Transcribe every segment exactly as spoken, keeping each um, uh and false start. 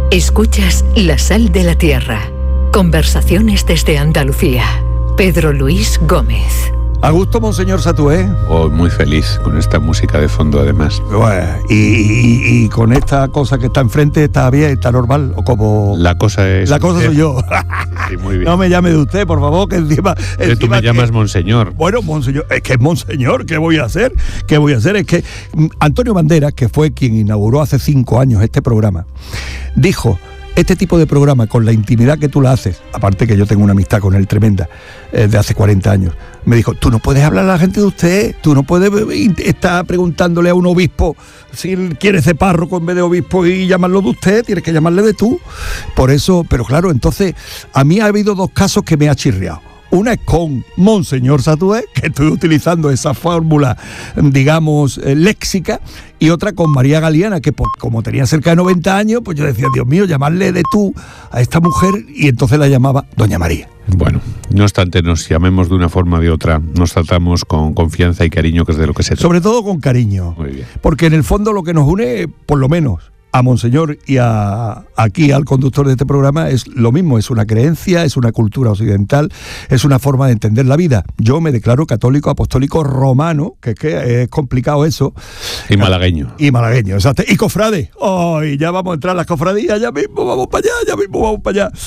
Escuchas La Sal de la Tierra. Conversaciones desde Andalucía. Pedro Luis Gómez. A gusto, monseñor Satué. Oh, muy feliz con esta música de fondo, además. Bueno, y, y, y con esta cosa que está enfrente, ¿está bien? ¿Está normal? ¿O como...? La cosa es... La cosa soy yo. Sí, muy bien. No me llame de usted, por favor, que encima... Pero tú me que, llamas monseñor. Bueno, monseñor, es que es monseñor, ¿qué voy a hacer? ¿Qué voy a hacer? Es que Antonio Banderas, que fue quien inauguró hace cinco años este programa, dijo... Este tipo de programa, con la intimidad que tú la haces, aparte que yo tengo una amistad con él tremenda, eh, de hace cuarenta años, me dijo, tú no puedes hablar a la gente de usted, tú no puedes estar preguntándole a un obispo si él quiere ser párroco en vez de obispo y llamarlo de usted, tienes que llamarle de tú. Por eso, pero claro, entonces, a mí ha habido dos casos que me ha chirriado. Una es con Monseñor Satué, que estoy utilizando esa fórmula, digamos, eh, léxica, y otra con María Galeana, que por, como tenía cerca de noventa años, pues yo decía, Dios mío, llamarle de tú a esta mujer, y entonces la llamaba Doña María. Bueno, no obstante, nos llamemos de una forma o de otra, nos tratamos con confianza y cariño, que es de lo que se trata. Sobre todo con cariño. Muy bien. Porque en el fondo lo que nos une, por lo menos, a Monseñor y a aquí al conductor de este programa es lo mismo, es una creencia, es una cultura occidental, es una forma de entender la vida. Yo me declaro católico apostólico romano, que es que es complicado eso. Y malagueño. Y malagueño, exacto. Y cofrade. ¡Ay! Ya vamos a entrar a las cofradías, ya mismo vamos para allá, ya mismo vamos para allá.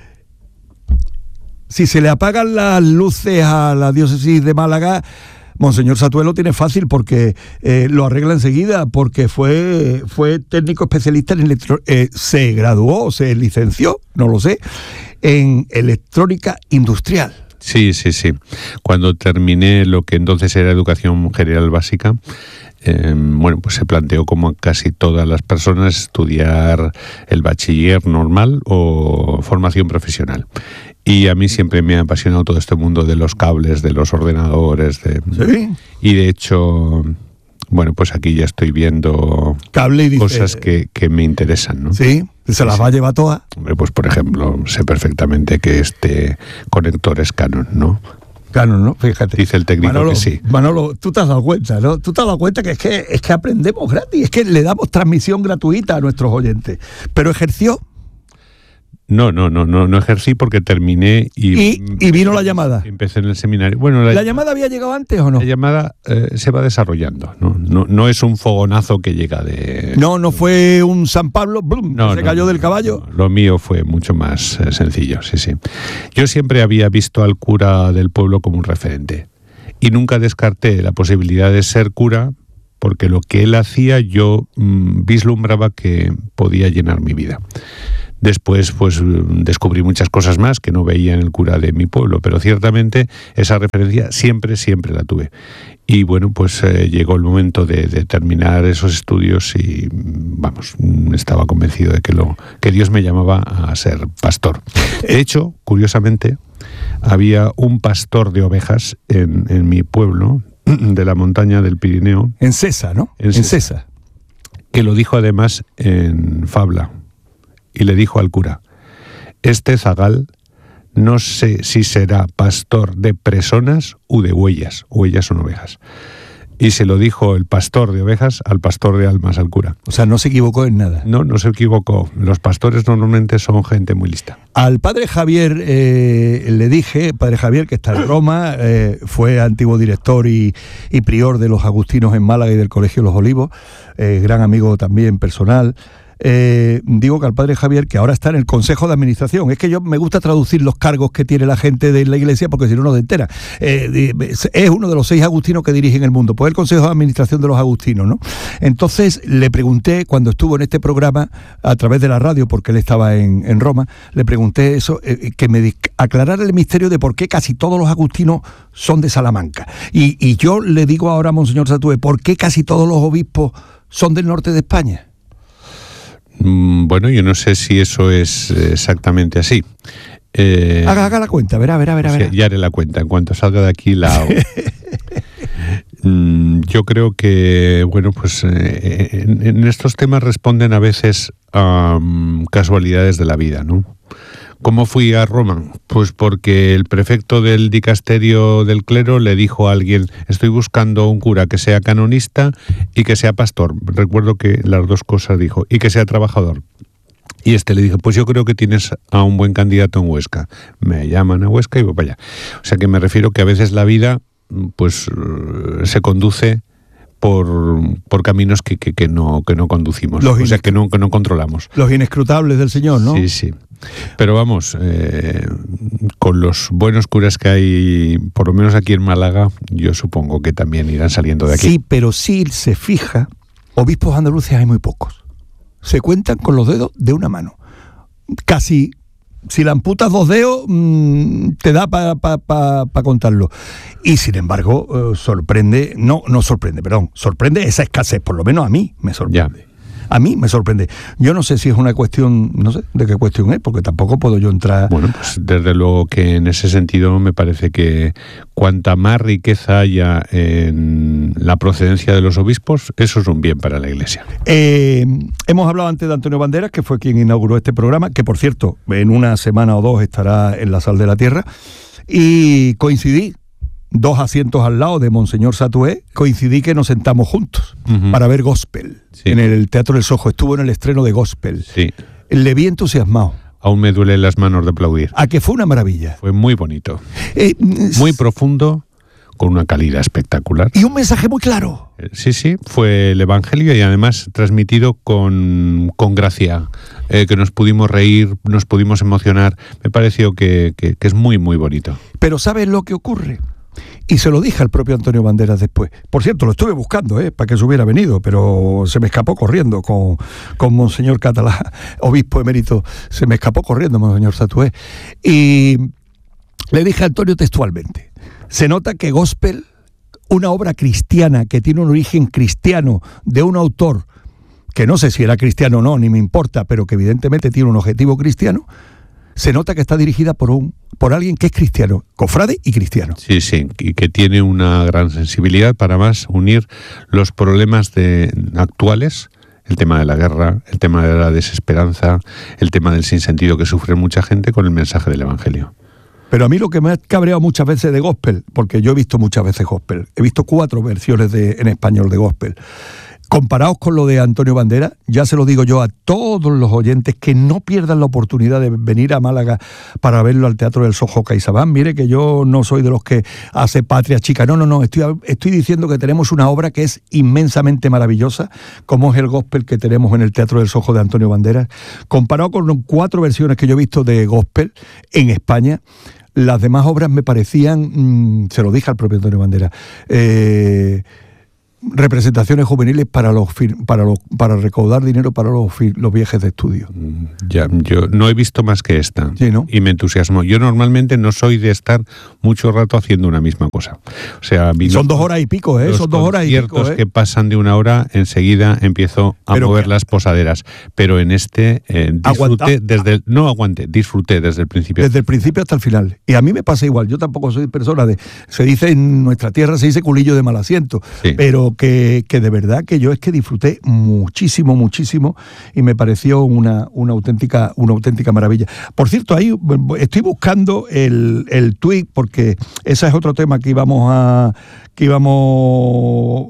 Si se le apagan las luces a la diócesis de Málaga, Monseñor Satué lo tiene fácil porque eh, lo arregla enseguida, porque fue, fue técnico especialista en electro, eh, se graduó, se licenció, no lo sé, en electrónica industrial. Sí, sí, sí. Cuando terminé lo que entonces era educación general básica, eh, bueno, pues se planteó, como casi todas las personas, estudiar el bachiller normal o formación profesional. Y a mí siempre me ha apasionado todo este mundo de los cables, de los ordenadores. De, ¿Sí? Y de hecho, bueno, pues aquí ya estoy viendo Cable y dice, cosas que, que me interesan, ¿no? Sí, se las sí, va a llevar todas. Hombre, pues por ejemplo, sé perfectamente que este conector es Canon, ¿no? Canon, ¿no? Fíjate. Dice el técnico Manolo, que sí. Manolo, tú te has dado cuenta, ¿no? Tú te has dado cuenta que es que es que aprendemos gratis, es que le damos transmisión gratuita a nuestros oyentes. Pero ejerció. No, no, no, no, no ejercí porque terminé y... Y, y vino la llamada. Empecé en el seminario. Bueno, la, ¿La llamada había llegado antes o no? La llamada eh, se va desarrollando, ¿no? No, no es un fogonazo que llega de... No, no fue un San Pablo, ¡blum!, no, que se no, cayó no, del caballo. No, lo mío fue mucho más eh, sencillo, sí, sí. Yo siempre había visto al cura del pueblo como un referente y nunca descarté la posibilidad de ser cura, porque lo que él hacía yo mmm, vislumbraba que podía llenar mi vida. Después, pues, descubrí muchas cosas más que no veía en el cura de mi pueblo, pero ciertamente esa referencia siempre, siempre la tuve. Y bueno, pues eh, llegó el momento de, de terminar esos estudios y, vamos, estaba convencido de que, lo, que Dios me llamaba a ser pastor. De hecho, curiosamente, había un pastor de ovejas en, en mi pueblo, de la montaña del Pirineo. En Cesa, ¿no? En Cesa, en Cesa. Que lo dijo además en Fabla. Y le dijo al cura, este zagal no sé si será pastor de presonas u de huellas. Huellas son ovejas. Y se lo dijo el pastor de ovejas al pastor de almas, al cura. O sea, no se equivocó en nada. No, no se equivocó. Los pastores normalmente son gente muy lista. Al padre Javier eh, le dije, padre Javier, que está en Roma, eh, fue antiguo director y, y prior de los agustinos en Málaga y del Colegio Los Olivos, eh, gran amigo también personal. Eh, digo que al padre Javier, que ahora está en el Consejo de Administración, es que yo me gusta traducir los cargos que tiene la gente de la Iglesia porque si no, no se entera. Eh, es uno de los seis agustinos que dirigen el mundo, pues el Consejo de Administración de los agustinos, ¿no? Entonces le pregunté, cuando estuvo en este programa a través de la radio, porque él estaba en, en Roma, le pregunté eso, eh, que me aclarara el misterio de por qué casi todos los agustinos son de Salamanca. Y, y yo le digo ahora a Monseñor Satué, ¿por qué casi todos los obispos son del norte de España? Bueno, yo no sé si eso es exactamente así. Eh, haga, haga la cuenta, verá, verá, verá. verá. Ya haré la cuenta, en cuanto salga de aquí la hago. Yo creo que, bueno, pues eh, en, en estos temas responden a veces a um, casualidades de la vida, ¿no? ¿Cómo fui a Roma? Pues porque el prefecto del dicasterio del clero le dijo a alguien, estoy buscando un cura que sea canonista y que sea pastor. Recuerdo que las dos cosas dijo, y que sea trabajador. Y este le dije, pues yo creo que tienes a un buen candidato en Huesca. Me llaman a Huesca y voy para allá. O sea que me refiero que a veces la vida pues se conduce por, por caminos que, que, que, no, que no conducimos, los o sea que no, que no controlamos. Los inescrutables del Señor, ¿no? Sí, sí. Pero vamos, eh, con los buenos curas que hay, por lo menos aquí en Málaga, yo supongo que también irán saliendo de aquí. Sí, pero si se fija, obispos andaluces hay muy pocos. Se cuentan con los dedos de una mano. Casi, si le amputas dos dedos, mmm, te da para pa, pa, pa contarlo. Y sin embargo, eh, sorprende, no, no sorprende, perdón, sorprende esa escasez, por lo menos a mí me sorprende. Ya. A mí me sorprende. Yo no sé si es una cuestión, no sé de qué cuestión es, porque tampoco puedo yo entrar... Bueno, pues desde luego que en ese sentido me parece que cuanta más riqueza haya en la procedencia de los obispos, eso es un bien para la Iglesia. Eh, hemos hablado antes de Antonio Banderas, que fue quien inauguró este programa, que por cierto, en una semana o dos estará en la Sal de la Tierra, y coincidí, dos asientos al lado de Monseñor Satué, coincidí que nos sentamos juntos uh-huh. para ver Gospel sí. en el Teatro del Sojo. Estuvo en el estreno de Gospel. Sí. Le vi entusiasmado. Aún me duelen las manos de aplaudir. A que fue una maravilla. Fue muy bonito. Eh, muy profundo, con una calidad espectacular. Y un mensaje muy claro. Sí, sí, fue el Evangelio y además transmitido con, con gracia, eh, que nos pudimos reír, nos pudimos emocionar. Me pareció que, que, que es muy, muy bonito. Pero ¿sabes lo que ocurre? Y se lo dije al propio Antonio Banderas después. Por cierto, lo estuve buscando, ¿eh? para que se hubiera venido, pero se me escapó corriendo con, con Monseñor Catalá, obispo emérito, se me escapó corriendo Monseñor Satué. Y le dije a Antonio textualmente, se nota que Gospel, una obra cristiana que tiene un origen cristiano de un autor que no sé si era cristiano o no, ni me importa, pero que evidentemente tiene un objetivo cristiano, se nota que está dirigida por un por alguien que es cristiano, cofrade y cristiano. Sí, sí, y que tiene una gran sensibilidad para más unir los problemas de, actuales, el tema de la guerra, el tema de la desesperanza, el tema del sinsentido que sufre mucha gente con el mensaje del Evangelio. Pero a mí lo que me ha cabreado muchas veces de Gospel, porque yo he visto muchas veces Gospel, he visto cuatro versiones de, en español de Gospel, comparados con lo de Antonio Banderas, ya se lo digo yo a todos los oyentes que no pierdan la oportunidad de venir a Málaga para verlo al Teatro del Sojo CaixaBank. Mire que yo no soy de los que hace patria chica, no, no, no, estoy, estoy diciendo que tenemos una obra que es inmensamente maravillosa, como es el Gospel que tenemos en el Teatro del Sojo de Antonio Banderas, comparado con cuatro versiones que yo he visto de Gospel en España. Las demás obras me parecían, mmm, se lo dije al propio Antonio Banderas, eh... representaciones juveniles para los para los para recaudar dinero para los, los viajes de estudio. Ya, yo no he visto más que esta, sí, ¿no? Y me entusiasmó. Yo normalmente no soy de estar mucho rato haciendo una misma cosa. O sea, son dos horas y pico, ¿eh? Son dos horas y pico, ¿eh? Que pasan de una hora, enseguida empiezo a Pero mover que... las posaderas. Pero en este eh, disfruté Aguanta... desde el, no aguante, disfruté desde el principio. Desde el principio hasta el final. Y a mí me pasa igual. Yo tampoco soy persona de, se dice en nuestra tierra se dice culillo de mal asiento, sí. pero Que, que de verdad que yo es que disfruté muchísimo, muchísimo y me pareció una, una, auténtica, una auténtica maravilla. Por cierto, ahí estoy buscando el, el tuit porque ese es otro tema que íbamos a que íbamos,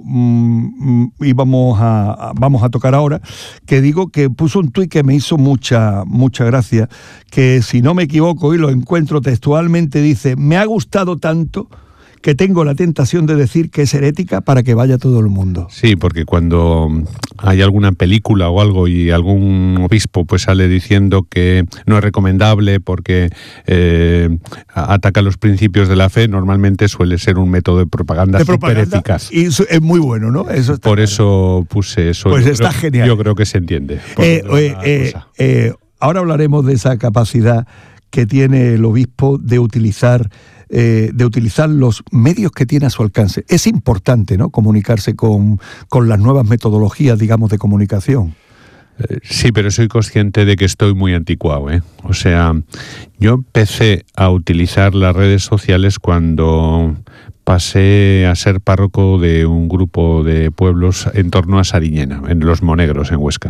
mm, íbamos a, a vamos a tocar ahora, que digo que puso un tuit que me hizo mucha, mucha gracia, que si no me equivoco y lo encuentro textualmente dice, me ha gustado tanto que tengo la tentación de decir que es herética para que vaya todo el mundo. Sí, porque cuando hay alguna película o algo y algún obispo pues sale diciendo que no es recomendable porque eh, ataca los principios de la fe, normalmente suele ser un método de propaganda súper eficaz. Y es muy bueno, ¿no? Eso está Por claro. eso puse eso. Pues yo está creo, genial. Yo creo que se entiende. Eh, eh, eh, eh, ahora hablaremos de esa capacidad que tiene el obispo de utilizar Eh, de utilizar los medios que tiene a su alcance. Es importante, ¿no?, comunicarse con, con las nuevas metodologías, digamos, de comunicación. Eh, sí, pero soy consciente de que estoy muy anticuado, ¿eh? O sea, yo empecé a utilizar las redes sociales cuando pasé a ser párroco de un grupo de pueblos en torno a Sariñena, en Los Monegros, en Huesca.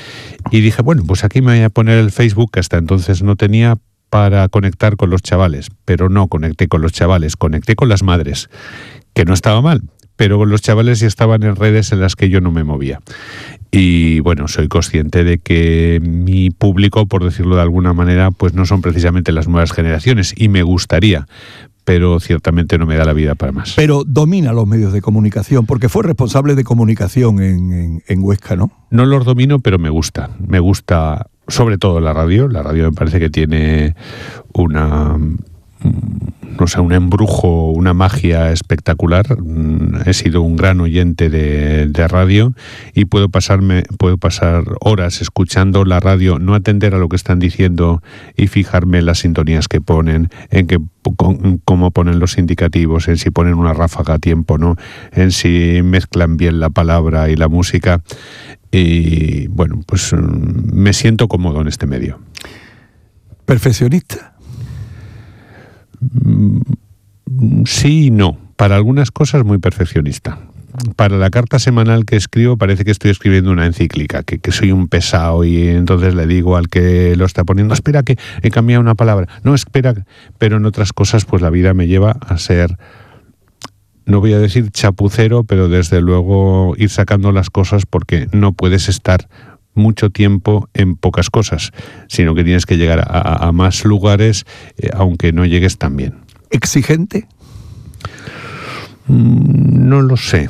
Y dije, bueno, pues aquí me voy a poner el Facebook, que hasta entonces no tenía, para conectar con los chavales, pero no conecté con los chavales, conecté con las madres, que no estaba mal, pero los chavales ya estaban en redes en las que yo no me movía. Y bueno, soy consciente de que mi público, por decirlo de alguna manera, pues no son precisamente las nuevas generaciones, y me gustaría, pero ciertamente no me da la vida para más. Pero domina los medios de comunicación, porque fue responsable de comunicación en, en, en Huesca, ¿no? No los domino, pero me gusta. Me gusta sobre todo la radio. La radio me parece que tiene una... no sé, un embrujo, una magia espectacular. He sido un gran oyente de, de radio y puedo pasarme, puedo pasar horas escuchando la radio, no atender a lo que están diciendo y fijarme en las sintonías que ponen, en que con, cómo ponen los indicativos, en si ponen una ráfaga a tiempo, ¿no? En si mezclan bien la palabra y la música. Y bueno, pues me siento cómodo en este medio. ¿Perfeccionista? Sí y no. Para algunas cosas muy perfeccionista. Para la carta semanal que escribo parece que estoy escribiendo una encíclica, que, que soy un pesado y entonces le digo al que lo está poniendo, espera que he cambiado una palabra, no, espera, pero en otras cosas pues la vida me lleva a ser, no voy a decir chapucero, pero desde luego ir sacando las cosas, porque no puedes estar mucho tiempo en pocas cosas, sino que tienes que llegar a, a más lugares, eh, aunque no llegues tan bien. ¿Exigente? Mm, no lo sé.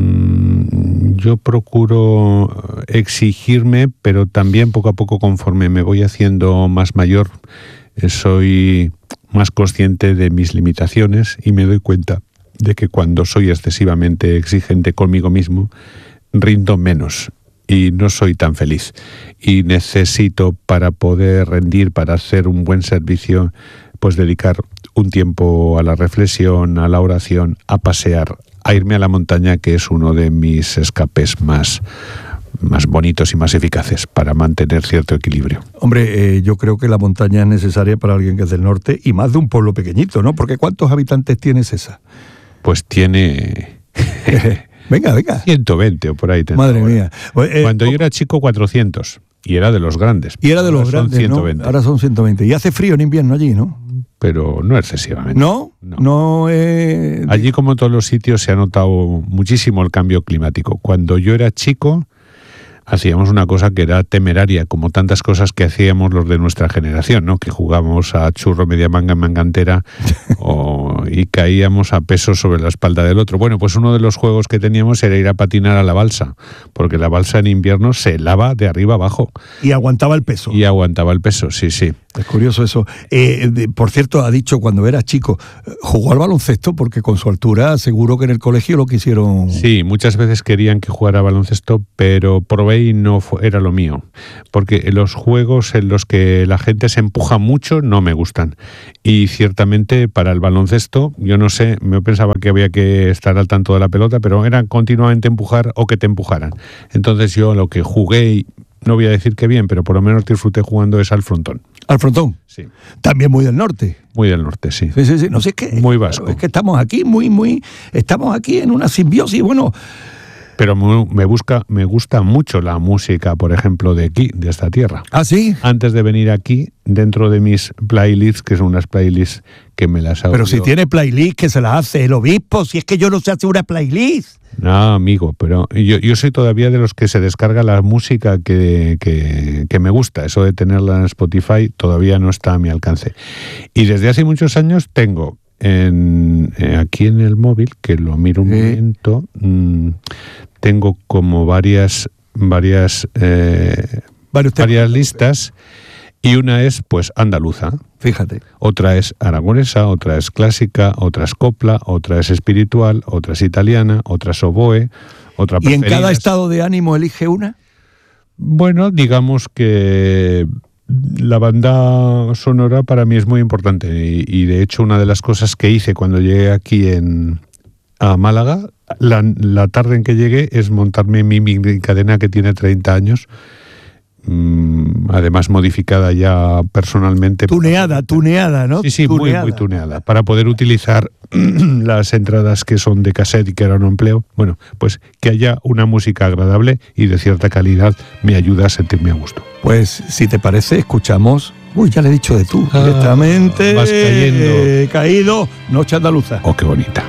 Mm, yo procuro exigirme, pero también poco a poco, conforme me voy haciendo más mayor, eh, soy más consciente de mis limitaciones y me doy cuenta de que cuando soy excesivamente exigente conmigo mismo, rindo menos y no soy tan feliz. Y necesito, para poder rendir, para hacer un buen servicio, pues dedicar un tiempo a la reflexión, a la oración, a pasear, a irme a la montaña, que es uno de mis escapes más, más bonitos y más eficaces para mantener cierto equilibrio. Hombre, eh, yo creo que la montaña es necesaria para alguien que es del norte y más de un pueblo pequeñito, ¿no? Porque ¿cuántos habitantes tiene César? Pues tiene... venga, venga. ciento veinte o por ahí. Madre ahora. mía. Pues, eh, Cuando yo era chico, cuatrocientos. Y era de los grandes. Y era de los ahora grandes, son ciento veinte. ¿no? Ahora son ciento veinte. Y hace frío en invierno allí, ¿no? Pero no excesivamente. ¿No? No. no eh... Allí, como en todos los sitios, se ha notado muchísimo el cambio climático. Cuando yo era chico, hacíamos una cosa que era temeraria, como tantas cosas que hacíamos los de nuestra generación, ¿no? Que jugábamos a churro, media manga, mangantera o, y caíamos a peso sobre la espalda del otro. Bueno, pues uno de los juegos que teníamos era ir a patinar a la balsa, porque la balsa en invierno se lava de arriba abajo. Y aguantaba el peso. Y aguantaba el peso, sí, sí. Es curioso eso. Eh, de, por cierto, ha dicho cuando era chico, jugó al baloncesto porque con su altura seguro que en el colegio lo quisieron... Sí, muchas veces querían que jugara baloncesto, pero probé y no fue, era lo mío. Porque los juegos en los que la gente se empuja mucho no me gustan. Y ciertamente para el baloncesto, yo no sé, me pensaba que había que estar al tanto de la pelota, pero era continuamente empujar o que te empujaran. Entonces yo lo que jugué, y no voy a decir que bien, pero por lo menos disfruté jugando, es al frontón. ¿Al frontón? Sí. También muy del norte. Muy del norte, sí. Sí, sí, sí. No sé qué. Muy vasco. Es que estamos aquí muy, muy... Estamos aquí en una simbiosis, bueno... Pero me busca, me gusta mucho la música, por ejemplo, de aquí, de esta tierra. ¿Ah, sí? Antes de venir aquí, dentro de mis playlists, que son unas playlists que me las hago. Pero si tiene playlist, que se las hace el obispo, si es que yo no sé hacer una playlist. No, amigo, pero yo, yo soy todavía de los que se descarga la música que, que, que me gusta. Eso de tenerla en Spotify todavía no está a mi alcance. Y desde hace muchos años tengo en, eh, aquí en el móvil, que lo miro un ¿Eh? momento, mmm, tengo como varias, varias, eh, varias listas, y una es pues andaluza. Fíjate. Otra es aragonesa, otra es clásica, otra es copla, otra es espiritual, otra es italiana, otra es oboe, otra ¿Y en cada estado de ánimo elige una? Bueno, digamos que la banda sonora para mí es muy importante y, y de hecho una de las cosas que hice cuando llegué aquí en, a Málaga, la, la tarde en que llegué, es montarme mi mini cadena que tiene treinta años, además modificada ya personalmente. Tuneada, tuneada, ¿no? Sí, sí, tuneada. Muy, muy tuneada, para poder utilizar las entradas que son de cassette y que ahora no empleo. Bueno, pues que haya una música agradable y de cierta calidad me ayuda a sentirme a gusto. Pues, si te parece, escuchamos... Uy, ya le he dicho de tú, ah, directamente. Vas cayendo. Eh, caído, Noche Andaluza. Oh, qué bonita.